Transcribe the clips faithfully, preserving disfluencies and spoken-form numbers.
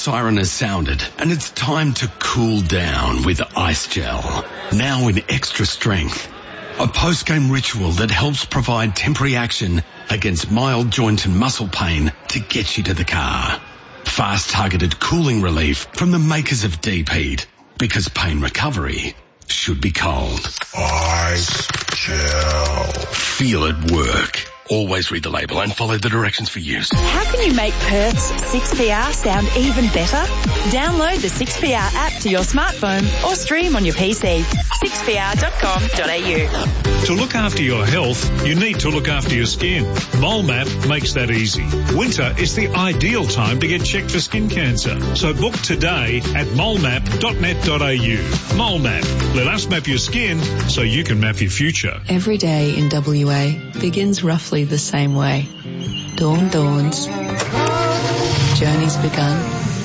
siren has sounded and it's time to cool down with Ice Gel. Now in extra strength. A post-game ritual that helps provide temporary action against mild joint and muscle pain to get you to the car. Fast targeted cooling relief from the makers of Deep Heat. Because pain recovery should be cold. Ice Gel. Feel it work. Always read the label and follow the directions for use. How can you make Perth's six P R sound even better? Download the six P R app to your smartphone or stream on your P C. six P R dot com dot A U. To look after your health, you need to look after your skin. MoleMap makes that easy. Winter is the ideal time to get checked for skin cancer. So book today at molemap dot net dot A U. MoleMap. Let us map your skin so you can map your future. Every day in W A begins roughly the same way. Dawn dawns. Journey's begun.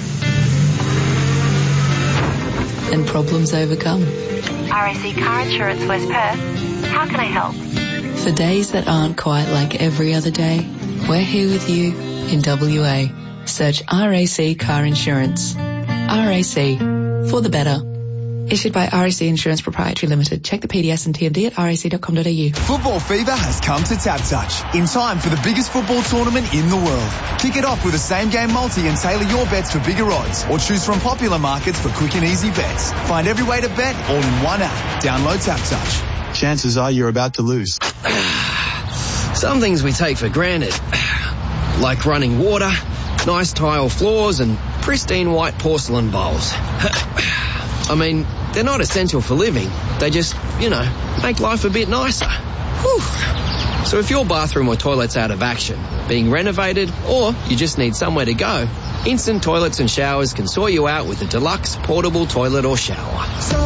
And problems overcome. R A C Car Insurance West Perth. How can I help? For days that aren't quite like every other day, we're here with you in W A. Search R A C Car Insurance. R A C. For the better. Issued by R A C Insurance Proprietary Limited. Check the P D S and T M D at R A C dot com dot A U. Football fever has come to Tap Touch in time for the biggest football tournament in the world. Kick it off with a same-game multi and tailor your bets for bigger odds, or choose from popular markets for quick and easy bets. Find every way to bet all in one app. Download Tap Touch. Chances are you're about to lose. Some things we take for granted, like running water, nice tile floors, and pristine white porcelain bowls. I mean, they're not essential for living. They just, you know, make life a bit nicer. Whew. So if your bathroom or toilet's out of action, being renovated, or you just need somewhere to go, Instant Toilets and Showers can sort you out with a deluxe portable toilet or shower.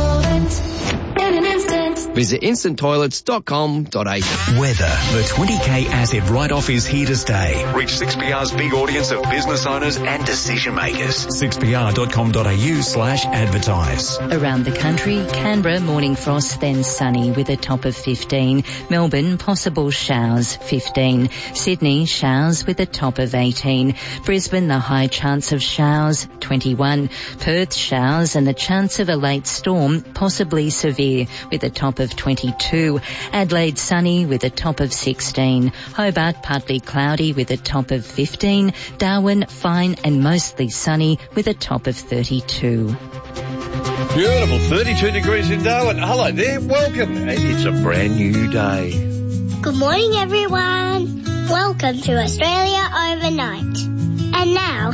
Visit instant toilets dot com dot A U. Weather. The twenty K asset write-off is here to stay. Reach six P R's big audience of business owners and decision makers. six P R dot com dot A U slash advertise. Around the country, Canberra morning frost, then sunny with a top of fifteen. Melbourne possible showers, fifteen. Sydney showers with a top of eighteen. Brisbane the high chance of showers, twenty-one. Perth showers and the chance of a late storm, possibly severe, with a top of twenty-two. Adelaide sunny with a top of sixteen. Hobart partly cloudy with a top of fifteen. Darwin fine and mostly sunny with a top of thirty-two. Beautiful, thirty-two degrees in Darwin. Hello there, welcome. It's a brand new day. Good morning, everyone. Welcome to Australia Overnight. And now,